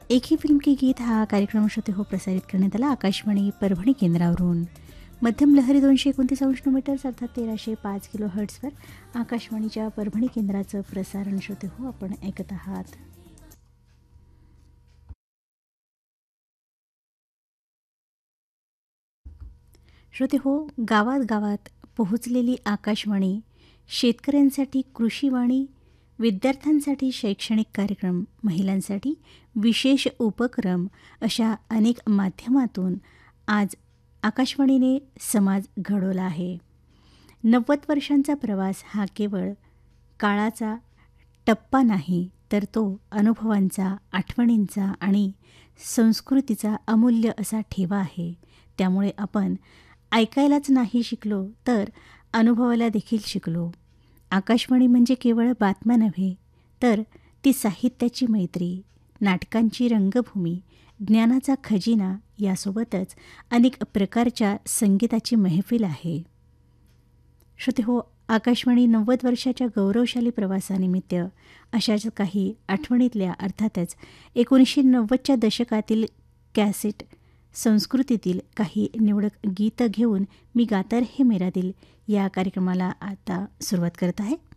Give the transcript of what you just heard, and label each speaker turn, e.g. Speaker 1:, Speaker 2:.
Speaker 1: एक ही फिल्म के गीत हा कार्यक्रम श्रोते हो प्रसारित करण्यात आला आकाशवाणी परभणी केंद्रावरून. मध्यम लहरी 229 मीटर्स अर्थात 1305 किलो हर्ट्सवर आकाशवाणीच्या परभणी केंद्राचं प्रसारण श्रोते हो आपण ऐकत आहात. श्रोते हो, गावात गावात पोहोचलेली आकाशवाणी, शेतकऱ्यांसाठी कृषीवाणी, विद्यार्थ्यांसाठी शैक्षणिक कार्यक्रम, महिलांसाठी विशेष उपक्रम अशा अनेक माध्यमातून आज आकाशवाणीने समाज घडवला आहे. 90 वर्षांचा प्रवास हा केवळ काळाचा टप्पा नाही, तर तो अनुभवांचा, आठवणींचा आणि संस्कृतीचा अमूल्य असा ठेवा आहे. त्यामुळे आपण ऐकायलाच नाही शिकलो, तर अनुभवायला देखील शिकलो. आकाशवाणी म्हणजे केवळ बातम्या नव्हे, तर ती साहित्याची मैत्री, नाटकांची रंगभूमी, ज्ञानाचा खजिना, यासोबतच अनेक प्रकारच्या संगीताची महफिल आहे. श्रोतेहो, आकाशवाणी 90 वर्षाच्या गौरवशाली प्रवासानिमित्त अशाच काही आठवणीतल्या अर्थातच 1990च्या दशकातील कॅसेट संस्कृतीतील काही निवडक गीतं घेऊन मी गाता रहे मेरा दिल या कार्यक्रमाला आता सुरुवात करत आहे.